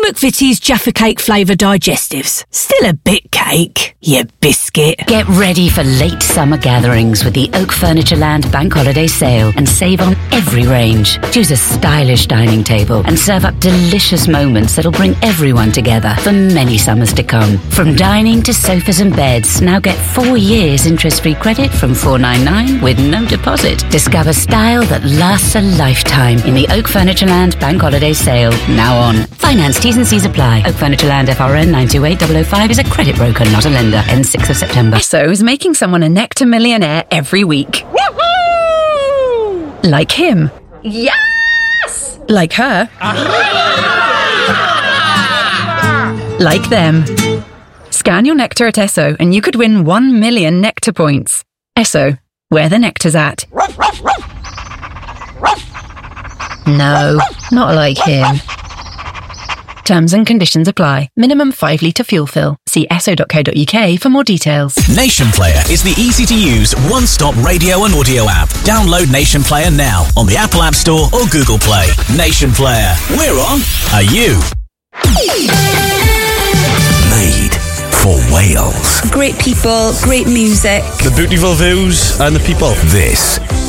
McVitie's Jaffa Cake flavour digestives. Still a bit cake, you biscuit. Get ready for late summer gatherings with the Oak Furniture Land Bank Holiday Sale and save on every range. Choose a stylish dining table and serve up delicious moments that'll bring everyone together for many summers to come. From dining to sofas and beds, now get 4 years interest-free credit from $499 with no deposit. Discover style that lasts a lifetime in the Oak Furniture Land Bank Holiday Sale. Now on. Finance T's and C's apply. Oak Furniture Land FRN 928005 is a credit broker, not a lender. Ends 6th of September. Esso is making someone a Nectar millionaire every week. Woohoo! Like him. Yes! Like her. Like them. Scan your Nectar at Esso and you could win 1 million Nectar points. Esso, where the nectar's at. No, not like him. Terms and conditions apply. Minimum 5 litre fuel fill. See esso.co.uk for more details. Nation Player is the easy-to-use, one-stop radio and audio app. Download Nation Player now on the Apple App Store or Google Play. Nation Player. We're on. Are you? Made for Wales. Great people, great music. The beautiful views and the people. This